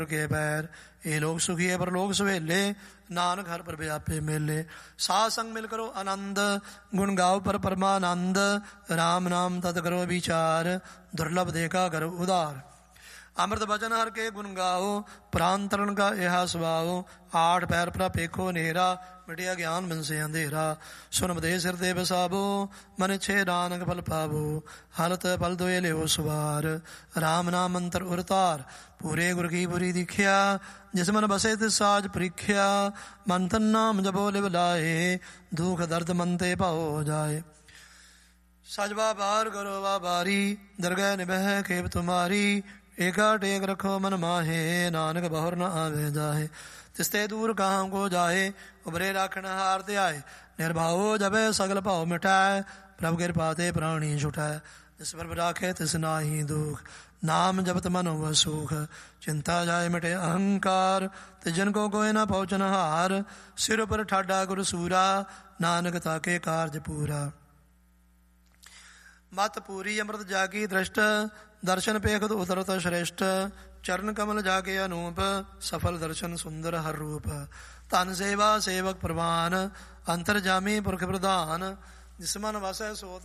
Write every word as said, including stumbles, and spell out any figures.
ਕੇ ਪੈਰ, ਇਹ ਲੋਕ ਸੁਖੀਏ ਪਰਲੋਕ ਸੁਹੇਲੇ, ਨਾਨਕ ਹਰ ਪਰ ਵਿਆਪੇ ਮੇਲੇ। ਸਾਧ ਸੰਗ ਮਿਲ ਕਰੋ ਆਨੰਦ, ਗੁਣ ਗਾਓ ਪਰ ਪਰਮਾਨੰਦ, ਰਾਮ ਨਾਮ ਤਤ ਕਰੋ ਵਿਚਾਰ, ਦੁਰਲਭ ਦੇਖਾ ਕਰੋ ਉਦਾਰ। ਅੰਮ੍ਰਿਤ ਬਚਨ ਹਰ ਕੇ ਗੁਣ ਗਾਓ, ਪ੍ਰਾਨ ਤਰਨ ਕਾ ਇਹ ਸੁਭਾਓ, ਆਠ ਪੈਰ ਭਰਾ ਪੇਖੋ ਨੇਰਾ, ਮਿਟਿਆ ਗਿਆਨ ਮਨ ਸੇ ਅੰਧੇਰਾ। ਸੁਨ ਮਦੇ ਸਿਰ ਤੇ ਬਸਾਵੋ, ਮਨ ਛੇ ਨਾਨਕ ਫਲ ਪਾਵੋ, ਹਲਤ ਫਲ ਦੋਏ ਲਿਓ ਸੁਵਾਰ, ਰਾਮ ਨਾਮ ਅੰਤਰ ਉਰਤਾਰ। ਪੂਰੇ ਗੁਰ ਕੀ ਪੁਰੀ ਦੀਖਿਆ, ਜਿਸ ਮਨ ਬਸੇ ਤਿਸ ਸਾਜ ਪ੍ਰੀਖਿਆ, ਮਨ ਤਨ ਨਾਮ ਜਪੋ ਲਿਵ ਲਾਏ, ਦੁਖ ਦਰਦ ਮਨ ਤੇ ਭਾਓ ਜਾਏ। ਸਜਵਾ ਬਾਰ ਕਰੋ ਵਾ ਬਾਰੀ, ਦਰਗਹਿ ਨਿਬਹਿ ਖੇਪ ਤੁਮਾਰੀ, ਏਕਾ ਟੇਕ ਰਖੋ ਮਨ ਮਾਹੇ, ਨਾਨਕ ਬਹੁਰ ਨ ਆਵੇ ਜਾਹੇ। ਤਿਸਤੇ ਦੂਰ ਕਹਾਂ ਕੋ ਜਾਏ, ਉਬਰੇ ਰਾਖਣ ਹਾਰ ਤੇ ਆਏ, ਨਿਰਭਉ ਜਬੇ ਸਗਲ ਭਾਉ ਮਿਟਾਏ, ਪ੍ਰਭ ਕਿਰਪਾ ਤੇ ਪ੍ਰਾਣੀ ਛੁਟਾਏ। ਜਿਸ ਪਰ ਰਾਖੇ ਤਿਸ ਨਾਹੀ ਦੁਖ, ਨਾਮ ਜਪਤ ਮਨ ਹੋਵ ਸੁਖ, ਚਿੰਤਾ ਜਾਏ ਮਿਟੇ ਅਹੰਕਾਰ, ਤੇ ਜਨ ਕੋ ਕੋਇ ਨਾ ਪਹੁੰਚਨ ਹਾਰ, ਸਿਰ ਉਪਰ ਠਾਡਾ ਗੁਰ ਸੂਰਾ, ਨਾਨਕ ਤਾਕੇ ਕਾਰਜ ਪੂਰਾ। ਮਤ ਪੂਰੀ ਅੰਮ੍ਰਿਤ ਜਾਗੀ ਦ੍ਰਿਸ਼ਟ, ਦਰਸ਼ਨ ਪੇਖਤ ਉਤਰਤ ਸ਼੍ਰੇਸ਼ਟ, ਚਰਨ ਕਮਲ ਜਾਗੇ ਅਨੂਪ, ਸਫਲ ਦਰਸ਼ਨ ਸੁੰਦਰ ਹਰ ਰੂਪ। ਧਨ ਸੇਵਾ ਸੇਵਕ ਪ੍ਰਵਾਨ, ਅੰਤਰ ਜਾਮੀ ਪੁਰਖ ਪ੍ਰਧਾਨ, ਜਿਸ ਮਨ ਵਸੈ ਸੋ